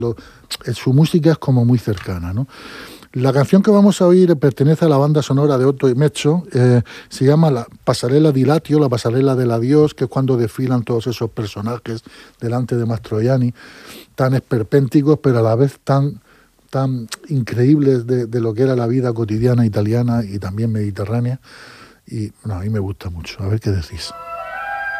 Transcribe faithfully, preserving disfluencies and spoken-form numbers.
Lo, su música es como muy cercana, ¿no? La canción que vamos a oír pertenece a la banda sonora de Otto y Mecho, eh, se llama la Pasarela di Latio, la pasarela del adiós, que es cuando desfilan todos esos personajes delante de Mastroianni, tan esperpénticos, pero a la vez tan, tan increíbles de, de lo que era la vida cotidiana italiana y también mediterránea. Y no, a mí me gusta mucho. A ver qué decís.